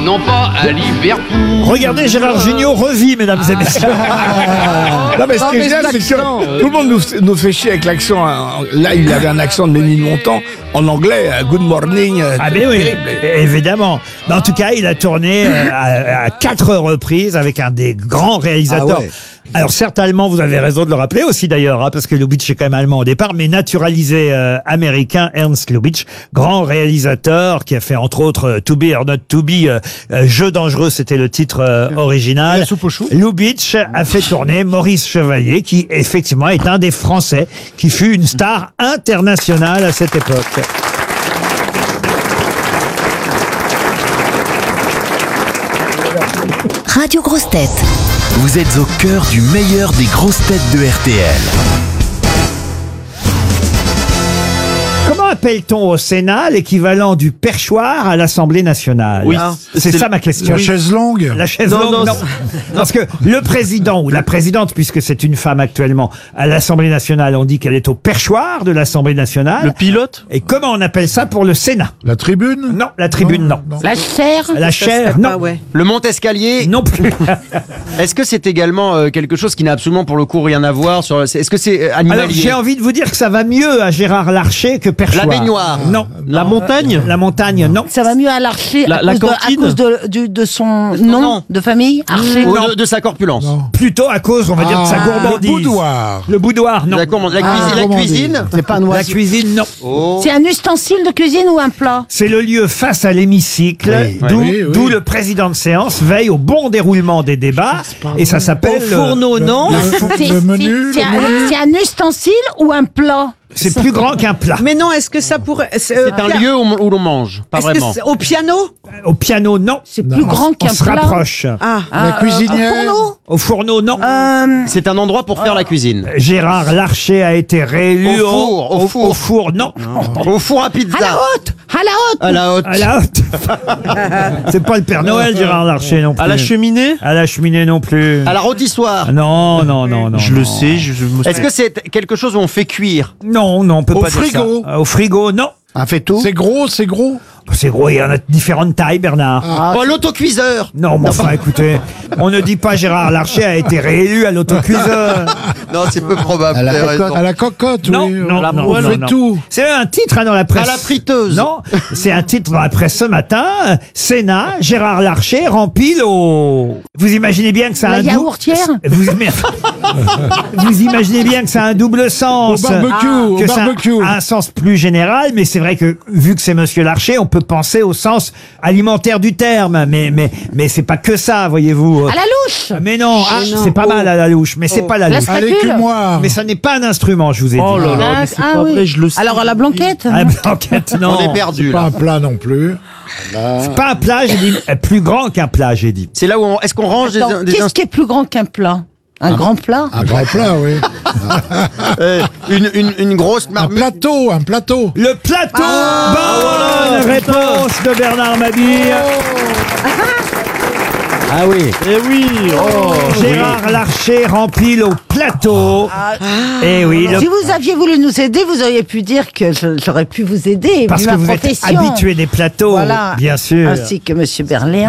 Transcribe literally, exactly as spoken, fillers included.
non pas à Liverpool. Regardez, Gérard Jugnot revit, mesdames et messieurs. Non, mais ce qui est génial, c'est que tout le monde nous, nous fait chier avec l'accent. hein. Là, il avait un accent de Ménilmontant en anglais. euh, Good morning. euh, Ah ben oui, terrible. évidemment. Mais en tout cas, il a tourné euh, à, à quatre reprises avec un des grands réalisateurs. Ah ouais. Alors certes allemand, vous avez raison de le rappeler aussi d'ailleurs, hein, parce que Lubitsch est quand même allemand au départ, mais naturalisé euh, américain, Ernst Lubitsch, grand réalisateur qui a fait entre autres euh, To Be or Not To Be, euh, euh, Jeu dangereux, c'était le titre euh, original. La soupe aux choux. Lubitsch a fait tourner Maurice Chevalier, qui effectivement est un des Français qui fut une star internationale à cette époque. Radio Grosses Têtes. Vous êtes au cœur du meilleur des grosses têtes de R T L. Comment appelle-t-on au Sénat l'équivalent du perchoir à l'Assemblée nationale? Oui. C'est ça ma question. La chaise longue. La chaise Non, longue, non, non. Parce que le président ou la présidente, puisque c'est une femme actuellement à l'Assemblée nationale, on dit qu'elle est au perchoir de l'Assemblée nationale. Le pilote. Et comment on appelle ça pour le Sénat? La tribune. Non, la tribune, non. La chair. La chaire, non. Le Mont-Escalier, Non plus. est-ce que c'est également euh, quelque chose qui n'a absolument pour le coup rien à voir sur... Est-ce que c'est euh, Alors, animalier? j'ai envie de vous dire que ça va mieux à Gérard Larcher que perchoir. La baignoire. Non. La montagne. La montagne, non. Ça va mieux à l'archer La- à, la cause de- à cantine. cause de, du- de son son nom nom. de famille. Archer. Ou Non. de, de sa corpulence? Plutôt à cause, on va dire, de sa Ah, gourmandise. le boudoir. Le boudoir, non. La, commande- la Ah, cuisine, la comment cuisine C'est pas un La oiseau. cuisine, non. Oh. C'est un ustensile de cuisine ou un plat? C'est le lieu face à l'hémicycle, Oui, d'où oui, oui. d'où le président de séance veille au bon déroulement des débats. Et ça s'appelle... euh, non Le, le menu. C'est le un, menu. c'est un ustensile ou un plat? C'est plus grand qu'un plat. Mais non, est-ce que ça pourrait... C'est C'est un lieu où, où l'on mange, pas Est-ce que vraiment. c'est au piano? Au piano, non. C'est plus grand On qu'un se plat. rapproche. Ah, La cuisinière. Un fourneau. Au fourneau, non. Euh, C'est un endroit pour faire la cuisine. Gérard Larcher a été réélu Au four, au four. au four, non. Au four à pizza. à la haute. À la haute. À la haute. À la haute. C'est pas le Père Noël, Gérard Larcher, non plus. À la cheminée. À la cheminée, non plus. À la rôtissoire. Non, non, non, non. Je non. le sais. Je, je me Est-ce que c'est quelque chose où on fait cuire? Non, non, on peut Au pas dire frigo. ça. Au frigo, non. Un fait-tout. C'est gros, c'est gros. C'est gros, il y en a de différentes tailles, Bernard. Ah, Oh, l'autocuiseur. Non, mais enfin, écoutez, on ne dit pas Gérard Larcher a été réélu à l'autocuiseur. Non, c'est peu probable. À la vous avez cocotte. raison. À la cocotte, Non, oui. non, La non, moelle non, fait non. tout. C'est un titre hein, dans la presse. À la friteuse. Non, c'est un titre dans la presse ce matin. Sénat, Gérard Larcher rempile au... Vous imaginez bien que ça a La un dou- yaourtière. Vous, vous imaginez bien que ça a un double sens. Au barbecue, au que ça barbecue. a un sens plus général, mais c'est vrai que vu que c'est Monsieur Larcher, on peut penser au sens alimentaire du terme. Mais mais mais c'est pas que ça, voyez-vous. À la louche. Mais non, ah, c'est pas mal à la louche, mais c'est pas la La louche. À spatule. l'écumoire. Mais ça n'est pas un instrument, je vous ai dit. Oh là là, Ah, mais c'est ah pas oui. vrai, je le sais. Alors à la blanquette. Ah, blanquette, non. On est perdu Pas là. un plat non plus. C'est pas un plat, j'ai dit. euh, Plus grand qu'un plat, j'ai dit. C'est là où on... Est-ce qu'on range des, Attends, des Qu'est-ce inst- qui est plus grand qu'un plat? Un grand plat? Un grand plat, oui. euh, une, une, une grosse Un marmite? plateau, un plateau. Le plateau. Bonne réponse de Bernard Mabille. Ah oui. Eh oui. Oh, Gérard Larcher rempile au plateau. Et oui, le- Si vous aviez voulu nous aider, vous auriez pu dire que je- j'aurais pu vous aider. parce vu que ma vous êtes profession. habitué des plateaux, Voilà. bien sûr. Ainsi que Monsieur Berléand.